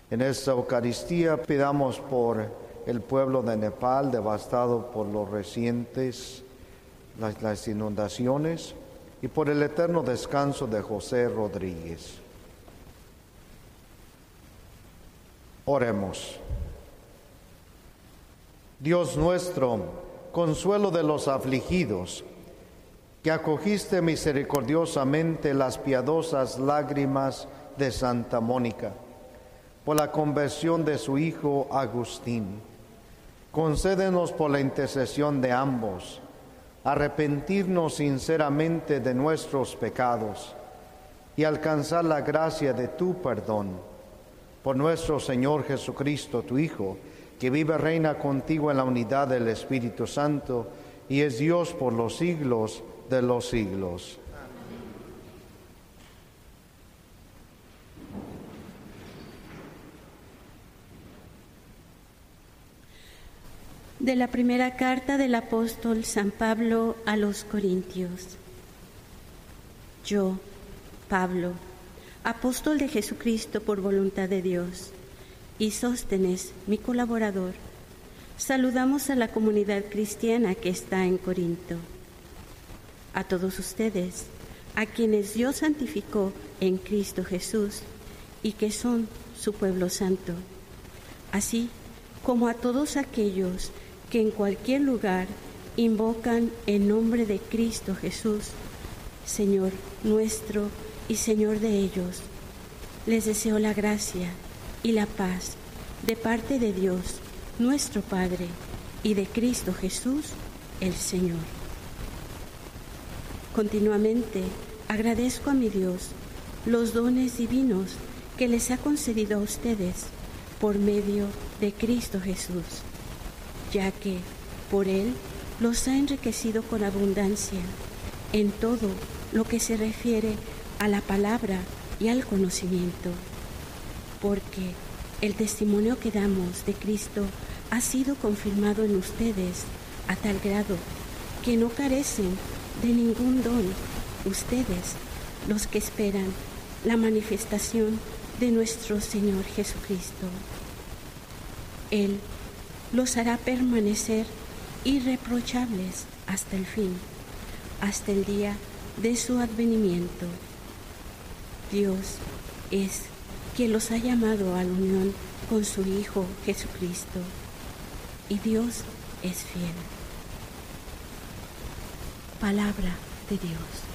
En esta Eucaristía pidamos por el pueblo de Nepal devastado por los recientes las inundaciones y por el eterno descanso de José Rodríguez. Oremos. Dios nuestro, consuelo de los afligidos, que acogiste misericordiosamente las piadosas lágrimas de Santa Mónica por la conversión de su hijo Agustín, concédenos por la intercesión de ambos arrepentirnos sinceramente de nuestros pecados y alcanzar la gracia de tu perdón. Por nuestro Señor Jesucristo, tu Hijo, que vive y reina contigo en la unidad del Espíritu Santo y es Dios por los siglos de los siglos. De la primera carta del apóstol San Pablo a los Corintios. Yo, Pablo, apóstol de Jesucristo por voluntad de Dios, y Sóstenes, mi colaborador, saludamos a la comunidad cristiana que está en Corinto. A todos ustedes, a quienes Dios santificó en Cristo Jesús y que son su pueblo santo, así como a todos aquellos que en cualquier lugar invocan el nombre de Cristo Jesús, Señor nuestro y Señor de ellos. Les deseo la gracia y la paz de parte de Dios, nuestro Padre, y de Cristo Jesús, el Señor. Continuamente agradezco a mi Dios los dones divinos que les ha concedido a ustedes por medio de Cristo Jesús, ya que por Él los ha enriquecido con abundancia en todo lo que se refiere a la palabra y al conocimiento, porque el testimonio que damos de Cristo ha sido confirmado en ustedes a tal grado que no carecen de ningún don, ustedes, los que esperan la manifestación de nuestro Señor Jesucristo. Él los hará permanecer irreprochables hasta el fin, hasta el día de su advenimiento. Dios es quien los ha llamado a la unión con su Hijo Jesucristo, y Dios es fiel. Palabra de Dios.